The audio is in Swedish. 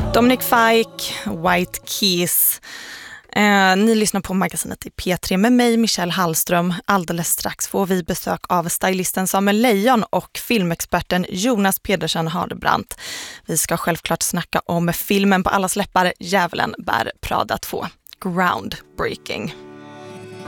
Dominic Fike, White Keys. Ni lyssnar på magasinet i P3 med mig, Michelle Hallström. Alldeles strax får vi besök av stylisten Samuel Lejon och filmexperten Jonas Pedersen Hardebrandt. Vi ska självklart snacka om filmen på allas läppar, Djävulen bär Prada 2. Groundbreaking.